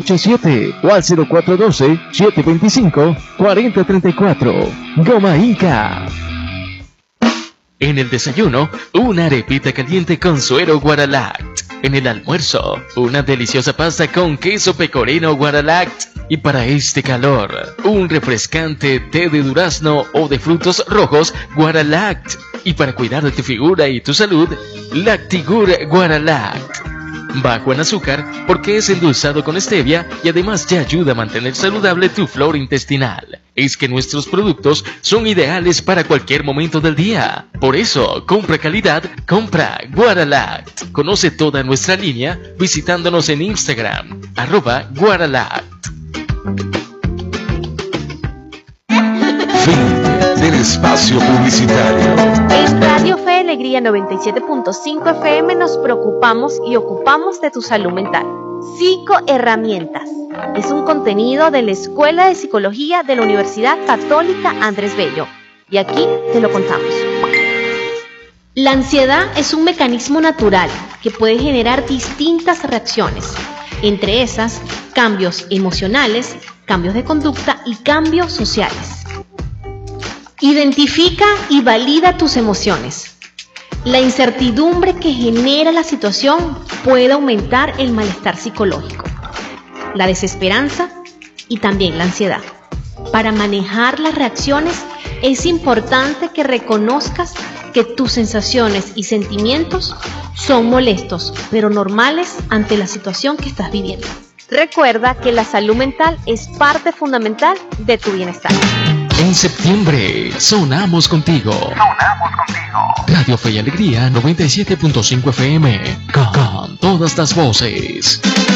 887 o al 0412-725-4034. Goma Inca. En el desayuno, una arepita caliente con suero Guaralact. En el almuerzo, una deliciosa pasta con queso pecorino Guaralact. Y para este calor, un refrescante té de durazno o de frutos rojos Guaralact. Y para cuidar de tu figura y tu salud, Lactigur Guaralact. Bajo en azúcar porque es endulzado con stevia y además te ayuda a mantener saludable tu flora intestinal. Es que nuestros productos son ideales para cualquier momento del día. Por eso, compra calidad, compra Guaralact. Conoce toda nuestra línea visitándonos en Instagram, @Guaralact. Fin del espacio publicitario. En Radio Fe y Alegría 97.5 FM nos preocupamos y ocupamos de tu salud mental. Psicoherramientas. Es un contenido de la Escuela de Psicología de la Universidad Católica Andrés Bello. Y aquí te lo contamos. La ansiedad es un mecanismo natural que puede generar distintas reacciones. Entre esas, cambios emocionales, cambios de conducta y cambios sociales. Identifica y valida tus emociones. La incertidumbre que genera la situación puede aumentar el malestar psicológico, la desesperanza y también la ansiedad. Para manejar las reacciones es importante que reconozcas que tus sensaciones y sentimientos son molestos, pero normales ante la situación que estás viviendo. Recuerda que la salud mental es parte fundamental de tu bienestar. En septiembre, sonamos contigo. Radio Fe y Alegría 97.5 FM. Con todas las voces.